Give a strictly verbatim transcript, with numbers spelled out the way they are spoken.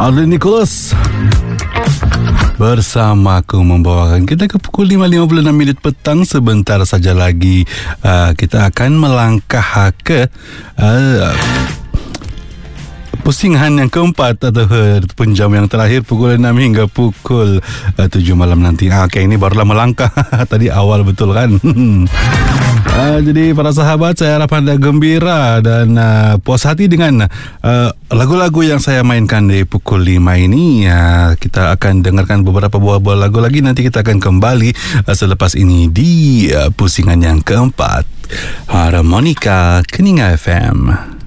Arlin Nicholas bersama aku membawakan kita ke pukul lima lima puluh enam minit petang. Sebentar saja lagi uh, kita akan melangkah ke uh, pusingan yang keempat ataupun jam yang terakhir pukul enam hingga pukul uh, tujuh malam nanti. Ah, okay, ini barulah melangkah. Tadi awal betul kan? uh, jadi para sahabat, saya harap anda gembira dan uh, puas hati dengan uh, lagu-lagu yang saya mainkan di pukul lima ini. Uh, kita akan dengarkan beberapa buah-buah lagu lagi. Nanti kita akan kembali uh, selepas ini di uh, pusingan yang keempat. Harmonika Keninga F M.